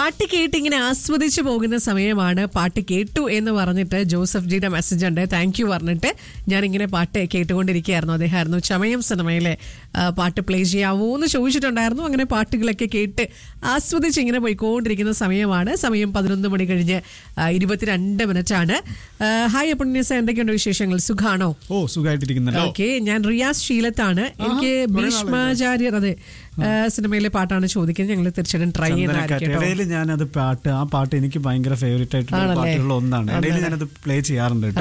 പാട്ട് കേട്ട് ഇങ്ങനെ ആസ്വദിച്ചു പോകുന്ന സമയമാണ്. പാട്ട് കേട്ടു എന്ന് പറഞ്ഞിട്ട് ജോസഫ് ജിയുടെ മെസ്സേജ് ഉണ്ട്. താങ്ക് യു പറഞ്ഞിട്ട് ഞാനിങ്ങനെ പാട്ട് കേട്ടുകൊണ്ടിരിക്കുകയായിരുന്നു. അദ്ദേഹമായിരുന്നു ചമയം സിനിമയിലെ പാട്ട് പ്ലേ ചെയ്യാവോ എന്ന് ചോദിച്ചിട്ടുണ്ടായിരുന്നു. അങ്ങനെ പാട്ടുകളൊക്കെ കേട്ട് ആസ്വദിച്ച് ഇങ്ങനെ പോയിക്കൊണ്ടിരിക്കുന്ന സമയമാണ്. സമയം 11 മണി കഴിഞ്ഞ് 22 മിനിറ്റാണ്. ഹായ് അപ്പുണ്യസ, എന്തൊക്കെയുണ്ട് വിശേഷങ്ങൾ? സുഖാണോ? സുഖമായിട്ടിരിക്കുന്നു. ഓക്കെ, ഞാൻ റിയാസ് ശീലത്താണ്. എനിക്ക് ഭീഷ്മാചാര്യർ അതെ സിനിമയിലെ പാട്ടാണ് ചോദിക്കുന്നത്. ഞങ്ങൾ തീർച്ചയായിട്ടും ട്രൈ ചെയ്യുന്നതായിരിക്കും. ഞാനത് ആ പാട്ട് എനിക്ക് ഭയങ്കര ഫേവറേറ്റ് ആയിട്ടുള്ള പാട്ടുകളിൽ ഒന്നാണ്. ഇടയിൽ ഞാനത് പ്ലേ ചെയ്യാറുണ്ട്.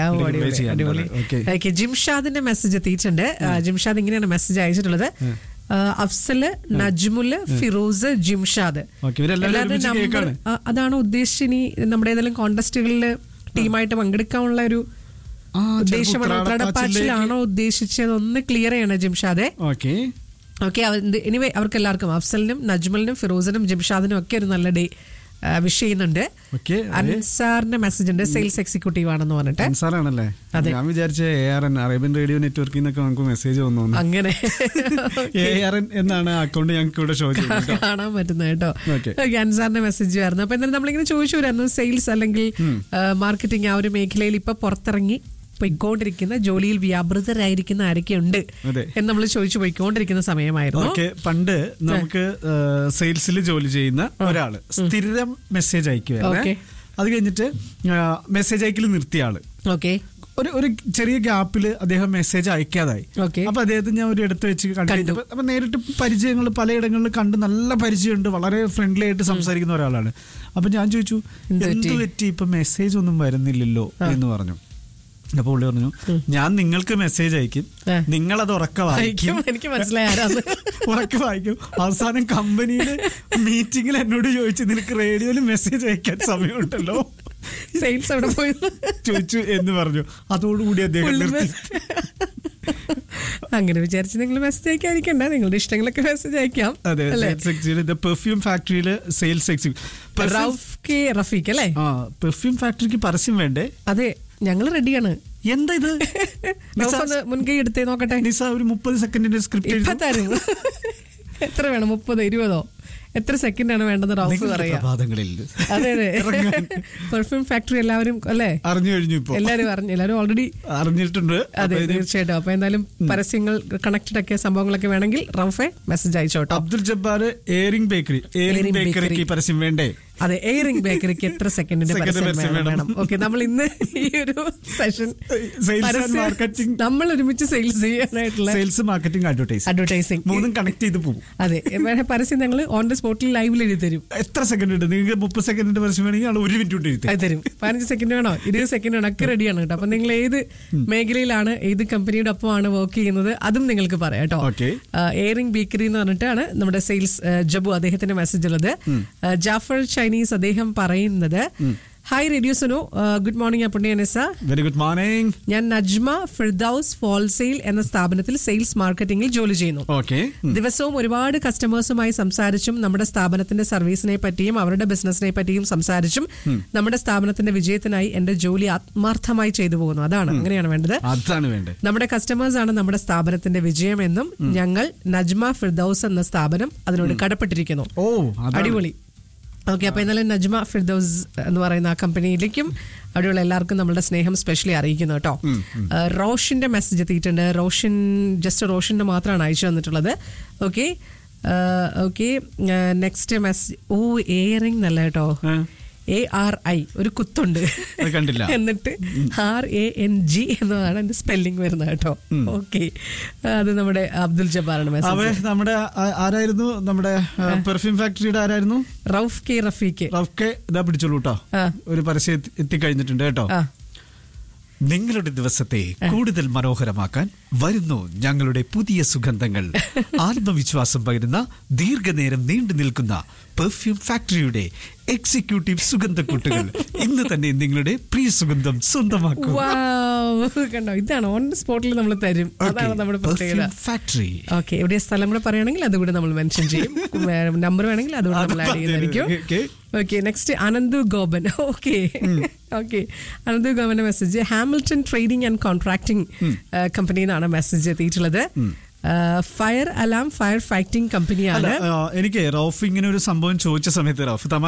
ജിംഷാദിന്റെ മെസ്സേജ് എത്തിയിട്ടുണ്ട്. ജിംഷാദ് ഇങ്ങനെയാണ് മെസ്സേജ് അയച്ചിട്ടുള്ളത്. അഫ്സല്, നജ്മുല്, ഫിറോസ്, ജിംഷാദ്. അതാണ് ഉദ്ദേശിച്ച് ഇനി നമ്മുടെ ഏതെങ്കിലും കോൺടെസ്റ്റുകളിൽ ടീമായിട്ട് പങ്കെടുക്കാനുള്ള ഒരു ഉദ്ദേശമാണോ ഉദ്ദേശിച്ചത്? ഒന്ന് ക്ലിയർ ചെയ്യണം ജിംഷാദെ. ഓക്കെ, എനിവേ അവർക്ക് എല്ലാവർക്കും അഫ്സലിനും നജ്മലിനും ഫിറോസിനും ജിംഷാദിനും ഒക്കെ ഒരു നല്ല ഡേ വിഷ് ചെയ്യുന്നുണ്ട്. അൻസാറിന്റെ മെസ്സേജ് ഉണ്ട്, സെയിൽസ് എക്സിക്യൂട്ടീവ് ആണെന്ന് പറഞ്ഞിട്ട്. അൻസാറാണല്ലേ? ഞാൻ വിചാരിച്ച ARN അറേബ്യൻ റേഡിയോ നെറ്റ്വർക്കിൽ നിന്നൊക്കെ നമുക്ക് മെസ്സേജ് വന്നു. അങ്ങനെ ARN എന്നാണ് അക്കൗണ്ട് ഞങ്ങൾക്ക് ഇവിടെ ഷോ കാണാൻ പറ്റുന്നത് കേട്ടോ. അൻസാറിന്റെ മെസ്സേജ് ആയിരുന്നു. അപ്പൊ എന്തായാലും നമ്മളിങ്ങനെ ചോദിച്ചു വരായിരുന്നു, സെയിൽസ് അല്ലെങ്കിൽ മാർക്കറ്റിംഗ് ആ ഒരു മേഖലയിൽ ഇപ്പൊ പുറത്തിറങ്ങി പോയിക്കൊണ്ടിരിക്കുന്ന ജോലിയിൽ വ്യാപൃതരായിരിക്കുന്ന ആരൊക്കെയുണ്ട് എന്ന് നമ്മൾ ചോദിച്ചു പോയിക്കൊണ്ടിരിക്കുന്ന സമയമായിരുന്നു. പണ്ട് നമുക്ക് സെയിൽസിൽ ജോലി ചെയ്യുന്ന ഒരാള് സ്ഥിരം മെസ്സേജ് അയക്കുവായിരുന്നു. അത് കഴിഞ്ഞിട്ട് മെസ്സേജ് അയക്കൽ നിർത്തിയ ആള് ഒരു ചെറിയ ഗ്യാപ്പില് അദ്ദേഹം മെസ്സേജ് അയക്കാതായി. അപ്പൊ അദ്ദേഹത്തെ ഞാൻ ഒരു ഇടത്ത് വെച്ച് കണ്ടു. അപ്പൊ നേരിട്ട് പരിചയങ്ങൾ പലയിടങ്ങളിൽ കണ്ട് നല്ല പരിചയമുണ്ട്, വളരെ ഫ്രണ്ട്ലി ആയിട്ട് സംസാരിക്കുന്ന ഒരാളാണ്. അപ്പൊ ഞാൻ ചോദിച്ചു, എന്ത് പറ്റി ഇപ്പൊ മെസ്സേജ് ഒന്നും വരുന്നില്ലല്ലോ എന്ന് പറഞ്ഞു. അപ്പൊ പുള്ളി പറഞ്ഞു, ഞാൻ നിങ്ങൾക്ക് മെസ്സേജ് അയക്കും, നിങ്ങളത് ഉറക്ക വായിക്കും. എനിക്ക് മനസ്സിലായി ഉറക്ക വായിക്കും. അവസാനം കമ്പനിയില് മീറ്റിംഗിൽ എന്നോട് ചോദിച്ചു, നിനക്ക് റേഡിയോയിൽ മെസ്സേജ് അയക്കാൻ സമയമുണ്ടല്ലോ, സെയിൽസ് അവിടെ പോയി ചോദിച്ചു എന്ന് പറഞ്ഞു. അതോടുകൂടി അദ്ദേഹം അങ്ങനെ വിചാരിച്ച് നിങ്ങൾ മെസ്സേജ് അയക്കാതിരിക്കണ്ട, നിങ്ങളുടെ ഇഷ്ടങ്ങളൊക്കെ മെസ്സേജ് അയക്കാം. അതെ, പെർഫ്യൂം ഫാക്ടറിയില് സെയിൽസ് റഫീഖ് അല്ലേ? പെർഫ്യൂം ഫാക്ടറിക്ക് പരസ്യം വേണ്ടേ? അതെ, ഞങ്ങൾ റെഡിയാണ്. എന്താ ഇത്? മുൻകൈ എടുത്തേ നോക്കട്ടെ. നിസ ഒരു 30 സെക്കൻഡിന്റെ സ്ക്രിപ്റ്റ് തരും. എത്ര വേണം? 30, 20? എത്ര സെക്കൻഡാണ് വേണ്ടത് റൗഫ് പറയാ? അതെ അതെ, പെർഫ്യൂം ഫാക്ടറി എല്ലാവരും അല്ലേ അറിഞ്ഞു കഴിഞ്ഞു. ഇപ്പൊ എല്ലാവരും ഓൾറെഡി അറിഞ്ഞിട്ടുണ്ട്. അതെ, തീർച്ചയായിട്ടും. അപ്പൊ എന്തായാലും പരസ്യങ്ങൾ കണക്റ്റഡ് ഒക്കെ സംഭവങ്ങളൊക്കെ വേണമെങ്കിൽ റൗഫെ മെസ്സേജ് അയച്ചോട്ടോ. അബ്ദുൽ ജബ്ബാർ, എയറിംഗ് ബേക്കറിക്ക് പരസ്യം വേണ്ടേ? അതെ, എയറിംഗ് ബേക്കറിക്ക് എത്ര സെക്കൻഡിന്റെ പരസ്യം വേണം? ഓക്കെ, നമ്മൾ ഇന്ന് ഈ ഒരു സെഷൻ നമ്മൾ ഒരുമിച്ച് സെയിൽസ് ചെയ്യാനായിട്ടുള്ള സെയിൽസ് മാർക്കറ്റിംഗ് അഡ്വർടൈസിംഗ് മൂന്നും കണക്ട് ചെയ്ത് പോകും. അതെ, പരസ്യം ഞങ്ങൾ ഓൺ ദ സ്പോട്ടിൽ ലൈവിൽ എഴുതി തരും. എത്ര സെക്കൻഡ് ഉണ്ട്? നിങ്ങൾക്ക് 30 സെക്കൻഡിന്റെ പരസ്യം വേണമെങ്കിൽ 1 മിനിറ്റ് കൊണ്ട് എഴുതി തരും. 15 സെക്കൻഡ് വേണോ, 20 സെക്കൻഡ് വേണോ, ഒക്കെ റെഡിയാണ് കേട്ടോ. അപ്പൊ നിങ്ങൾ ഏത് മേഖലയിലാണ്, ഏത് കമ്പനിയുടെ ഒപ്പമാണ് വർക്ക് ചെയ്യുന്നത്, അതും നിങ്ങൾക്ക് പറയാം കേട്ടോ. എയറിംഗ് ബേക്കറി എന്ന് പറഞ്ഞിട്ടാണ് നമ്മുടെ സെയിൽസ് ജബു അദ്ദേഹത്തിന്റെ മെസ്സേജ് ഉള്ളത്. ജാഫർ ചൈനീസ് അദ്ദേഹം പറയുന്നത്, hi radio Sunu, good morning Appunni Anas. Very good morning. ഞാൻ നജ്മ ഫിർദൌസ് ഹോൾസെയിൽ എന്ന സ്ഥാപനത്തിൽ സെയിൽസ് മാർക്കറ്റിംഗിൽ ജോലി ചെയ്യുന്നു. ദിവസവും ഒരുപാട് കസ്റ്റമേഴ്സുമായി സംസാരിച്ചും നമ്മുടെ സ്ഥാപനത്തിന്റെ സർവീസിനെ പറ്റിയും അവരുടെ ബിസിനസിനെ പറ്റിയും സംസാരിച്ചും നമ്മുടെ സ്ഥാപനത്തിന്റെ വിജയത്തിനായി എന്റെ ജോലി ആത്മാർത്ഥമായി ചെയ്തു പോകുന്നു. അങ്ങനെയാണ് വേണ്ടത്. നമ്മുടെ കസ്റ്റമേഴ്സ് ആണ് നമ്മുടെ സ്ഥാപനത്തിന്റെ വിജയം എന്നും ഞങ്ങൾ നജ്മ ഫിർദൌസ് എന്ന സ്ഥാപനം അതിനോട് കടപ്പെട്ടിരിക്കുന്നു. അടിപൊളി. ഓക്കെ, അപ്പൊ എന്നാലും നജ്മ ഫിർദൌസ് എന്ന് പറയുന്ന ആ കമ്പനിയിലേക്കും അവിടെയുള്ള എല്ലാവർക്കും നമ്മുടെ സ്നേഹം സ്പെഷ്യലി അറിയിക്കുന്നു കേട്ടോ. റോഷന്റെ മെസ്സേജ് എത്തിയിട്ടുണ്ട്. റോഷന്റെ മാത്രമാണ് അയച്ചു തന്നിട്ടുള്ളത്. Okay, next message. എയറിംഗ് നല്ല കേട്ടോ. ARI ഒരു കുത്തുണ്ട്, എന്നിട്ട് RANG എന്നതാണ് എന്റെ സ്പെല്ലിംഗ് വരുന്നത് കേട്ടോ. ഓക്കെ, അത് നമ്മുടെ അബ്ദുൽ ജബ്ബാറാണ് മെസ്സേജ്. നമ്മുടെ ആരായിരുന്നു? നമ്മുടെ പെർഫ്യൂം ഫാക്ടറിയുടെ ആരായിരുന്നു? റൌഫ് കെ റഫീഖ്. ഇതാ പിടിച്ചോളൂ കേട്ടോ, ഒരു പരസ്യം എത്തിക്കഴിഞ്ഞിട്ടുണ്ട് കേട്ടോ. നിങ്ങളുടെ ദിവസത്തെ കൂടുതൽ മനോഹരമാക്കാൻ വരുന്നു ഞങ്ങളുടെ പുതിയ സുഗന്ധങ്ങൾ. ആത്മവിശ്വാസം പകരുന്ന, ദീർഘനേരം നീണ്ടു നിൽക്കുന്ന പെർഫ്യൂം ഫാക്ടറിയുടെ എക്സിക്യൂട്ടീവ് സുഗന്ധക്കൂട്ടുകൾ. ഇന്ന് തന്നെ നിങ്ങളുടെ പ്രിയ സുഗന്ധം സ്വന്തമാക്കൂ. കണ്ടോ, ഇതാണ് ഓൺ സ്പോട്ടിൽ നമ്മൾ തരും. അതാണ് നമ്മുടെ പ്രത്യേകത. ഫാക്ടറി. ഓക്കെ, എവിടെ സ്ഥലം കൂടെ പറയുകയാണെങ്കിൽ അതുകൂടെ നമ്മൾ മെൻഷൻ ചെയ്യും. നമ്പർ വേണമെങ്കിൽ അതുകൂടെ നമ്മൾ ആഡ് ചെയ്യുന്നതായിരിക്കും. Okay, next Ananthu Gopan. Okay, Ananthu ഗോപന്റെ message, Hamilton trading and contracting കമ്പനിയിൽ നിന്നാണ് മെസ്സേജ് എത്തിയിട്ടുള്ളത്. ഫയർ അലാം ഫയർ ഫൈറ്റിംഗ് കമ്പനിയാണ്. എനിക്ക് റൌഫ് ഇങ്ങനെ ഒരു സംഭവം ചോദിച്ച സമയത്ത് റൌഫ്